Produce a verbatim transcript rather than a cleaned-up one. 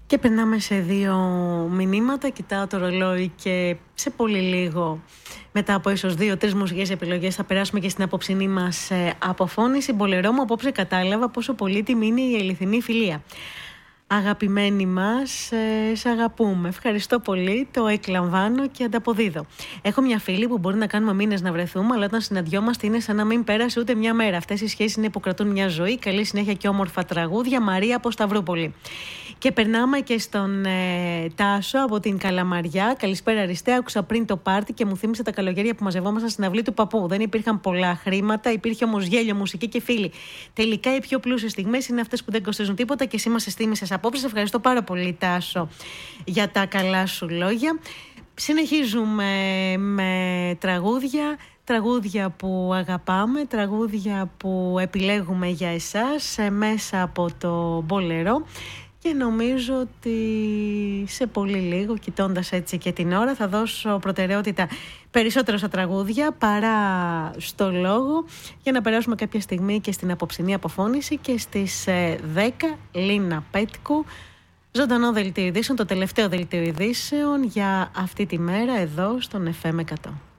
Και περνάμε σε δύο μηνύματα. Κοιτάω το ρολόι και σε πολύ λίγο, μετά από ίσως δύο-τρεις μουσικές επιλογές, θα περάσουμε και στην απόψινή μας ε, αποφώνηση. Μπολερό μου, απόψε κατάλαβα πόσο πολύτιμη είναι η αληθινή φιλία. Αγαπημένοι μας, ε, σ' αγαπούμε. Ευχαριστώ πολύ, το εκλαμβάνω και ανταποδίδω. Έχω μια φίλη που μπορεί να κάνουμε μήνες να βρεθούμε, αλλά όταν συναντιόμαστε είναι σαν να μην πέρασε ούτε μια μέρα. Αυτές οι σχέσεις είναι που κρατούν μια ζωή. Καλή συνέχεια και όμορφα τραγούδια. Μαρία από Σταυρούπολη. Και περνάμε και στον ε, Τάσο από την Καλαμαριά. Καλησπέρα, Αριστέ. Άκουσα πριν το πάρτι και μου θύμισε τα καλοκαίρια που μαζευόμασταν στην αυλή του παππού. Δεν υπήρχαν πολλά χρήματα, υπήρχε όμως γέλιο, μουσική και φίλοι. Τελικά οι πιο πλούσιες στιγμές είναι αυτές που δεν κοστίζουν τίποτα και εσύ μας εστίμησες απόψε. Σε ευχαριστώ πάρα πολύ, Τάσο, για τα καλά σου λόγια. Συνεχίζουμε με τραγούδια. Τραγούδια που αγαπάμε, τραγούδια που επιλέγουμε για εσάς μέσα από το Μπολερό. Και νομίζω ότι σε πολύ λίγο, κοιτώντας έτσι και την ώρα, θα δώσω προτεραιότητα περισσότερο στα τραγούδια παρά στο λόγο, για να περάσουμε κάποια στιγμή και στην απόψινή αποφώνηση. Και στις δέκα Λίνα Πέτκου, ζωντανό δελτίο ειδήσεων, το τελευταίο δελτίο ειδήσεων για αυτή τη μέρα εδώ στον εφ εμ εκατό.